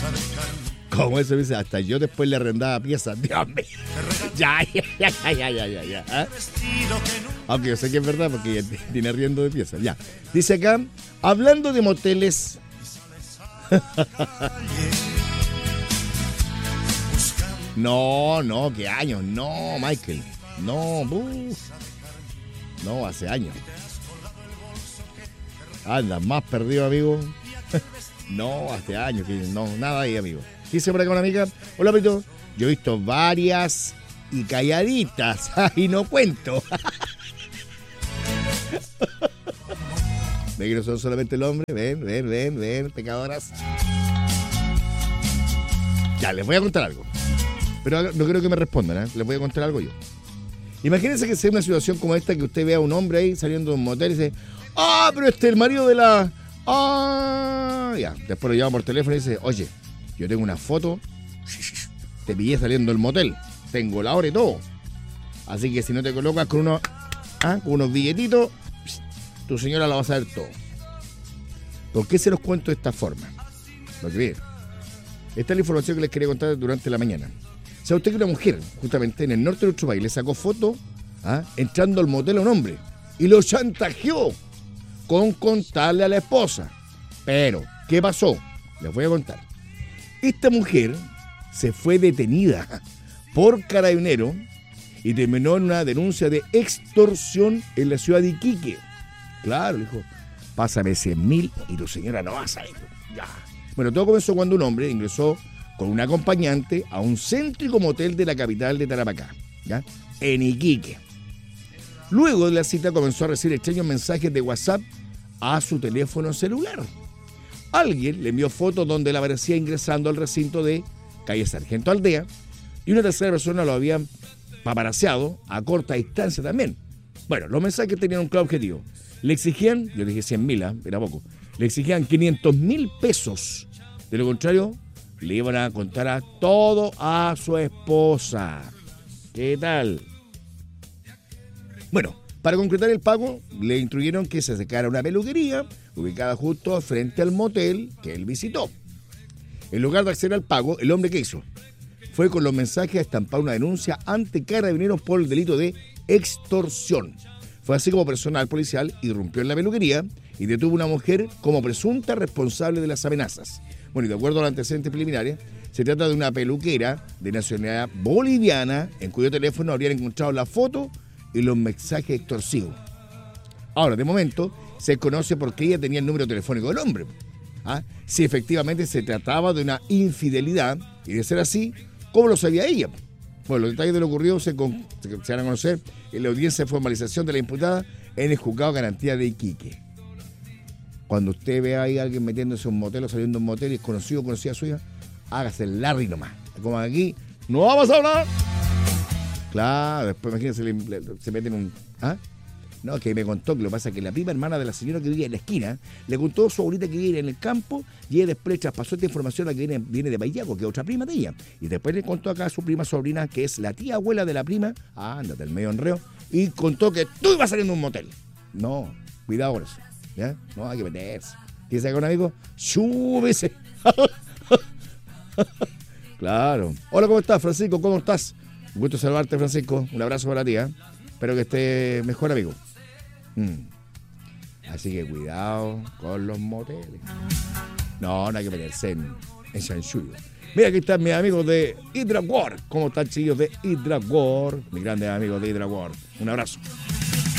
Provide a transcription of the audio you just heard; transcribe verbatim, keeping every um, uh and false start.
Como eso dice, hasta yo después le arrendaba piezas. Dios mío. Ya, ya, ya, ya, ya, ya, ya. ¿Ah? Aunque yo sé que es verdad porque ya tiene arriendo de piezas. Ya. Dice acá, hablando de moteles. No, no, qué años. No, Michael. No, uf. No, hace años. Anda, más perdido, amigo. No, hace años. Que no, nada ahí, amigo. Dice por acá una amiga. Hola, Pito. Yo he visto varias y calladitas. Y no cuento. Ven que no son solamente el hombre. Ven, ven, ven, ven, pecadoras. Ya, les voy a contar algo. Pero no creo que me respondan, ¿eh? Les voy a contar algo yo. Imagínense que sea una situación como esta, que usted vea a un hombre ahí saliendo de un motel y dice, ah, pero este es el marido de la... Ah, ya. Después lo llama por teléfono y dice, oye, yo tengo una foto, te pillé saliendo del motel, tengo la hora y todo. Así que si no te colocas con unos, ah, con unos billetitos, tu señora la va a saber todo. ¿Por qué se los cuento de esta forma? Lo que viene. Esta es la información que les quería contar durante la mañana. ¿Sabe usted que una mujer, justamente en el norte de nuestro país, le sacó foto, ¿ah?, entrando al motel a un hombre y lo chantajeó con contarle a la esposa? Pero, ¿qué pasó? Les voy a contar. Esta mujer se fue detenida por Carabineros y terminó en una denuncia de extorsión en la ciudad de Iquique. Claro, le dijo, pásame cien mil y tu señora no va a salir. Ya. Bueno, todo comenzó cuando un hombre ingresó con un acompañante a un céntrico motel de la capital de Tarapacá, ¿ya?, en Iquique. Luego de la cita comenzó a recibir extraños mensajes de WhatsApp a su teléfono celular. Alguien le envió fotos donde él aparecía ingresando al recinto de calle Sargento Aldea y una tercera persona lo había paparaseado a corta distancia también. Bueno, los mensajes tenían un claro objetivo. Le exigían, yo dije cien mil, ¿eh? Era poco, le exigían quinientos mil pesos. De lo contrario, le iban a contar a todo a su esposa. ¿Qué tal? Bueno, para concretar el pago, le instruyeron que se acercara a una peluquería ubicada justo frente al motel que él visitó. En lugar de acceder al pago, el hombre, ¿qué hizo? Fue con los mensajes a estampar una denuncia ante Carabineros por el delito de extorsión. Fue así como personal policial irrumpió en la peluquería y detuvo a una mujer como presunta responsable de las amenazas. Bueno, y de acuerdo a los antecedentes preliminares, se trata de una peluquera de nacionalidad boliviana en cuyo teléfono habrían encontrado la foto y los mensajes extorsivos. Ahora, de momento, se conoce por qué ella tenía el número telefónico del hombre. ¿Ah? Si efectivamente se trataba de una infidelidad, y de ser así, ¿cómo lo sabía ella? Bueno, los detalles de lo ocurrido se, con, se, se van a conocer en la audiencia de formalización de la imputada en el juzgado de garantía de Iquique. Cuando usted ve ahí a alguien metiéndose en un motel o saliendo de un motel y es conocido o conocida suya, hágase el Larry nomás. Como aquí, no vamos a hablar. Claro, después imagínense, le, le, se meten un... ¿Ah? No, que me contó que lo que pasa es que la prima hermana de la señora que vivía en la esquina le contó a su abuelita que vivía en el campo y ella después traspasó esta información a la que viene, viene de Payaco, que es otra prima de ella. Y después le contó acá a su prima sobrina, que es la tía abuela de la prima, ah, ándate, el medio enreo, y contó que tú ibas saliendo de un motel. No, cuidado con eso, ¿ya? No hay que meterse. ¿Quieres sacar un amigo? ¡Súbese! Claro. Hola, ¿cómo estás, Francisco? ¿Cómo estás? Un gusto saludarte, Francisco. Un abrazo para ti, ¿eh? Espero que estés mejor, amigo. Mm. Así que cuidado con los moteles. No, no hay que meterse en, en chanchullo. Mira, aquí están mis amigos de Hydra World. ¿Cómo están, chicos de Hydra World? Mis grandes amigos de Hydra World. Un abrazo.